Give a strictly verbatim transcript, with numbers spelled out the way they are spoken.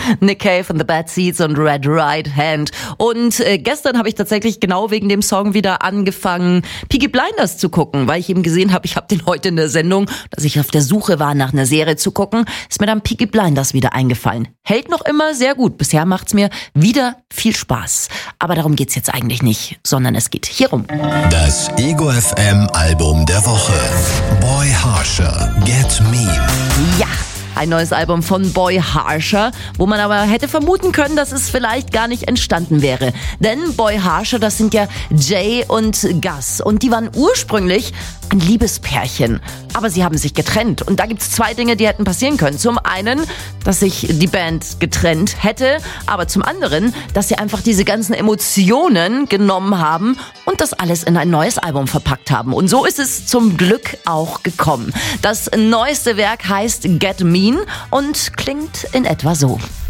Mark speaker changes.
Speaker 1: Nick Cave and the Bad Seeds und Red Right Hand. Und äh, gestern habe ich tatsächlich genau wegen dem Song wieder angefangen, Peaky Blinders zu gucken, weil ich eben gesehen habe, ich habe den heute in der Sendung, dass ich auf der Suche war nach einer Serie zu gucken, ist mir dann Peaky Blinders wieder eingefallen. Hält noch immer sehr gut. Bisher macht's mir wieder viel Spaß. Aber darum geht's jetzt eigentlich nicht, sondern es geht hier rum.
Speaker 2: Das Ego F M Album der Woche. Boy Harsher, Get Mean.
Speaker 1: Ja, ein neues Album von Boy Harsher, wo man aber hätte vermuten können, dass es vielleicht gar nicht entstanden wäre. Denn Boy Harsher, das sind ja Jay und Gus. Und die waren ursprünglich ein Liebespärchen. Aber sie haben sich getrennt. Und da gibt's zwei Dinge, die hätten passieren können. Zum einen, dass sich die Band getrennt hätte. Aber zum anderen, dass sie einfach diese ganzen Emotionen genommen haben und das alles in ein neues Album verpackt haben. Und so ist es zum Glück auch gekommen. Das neueste Werk heißt Get Mean und klingt in etwa so.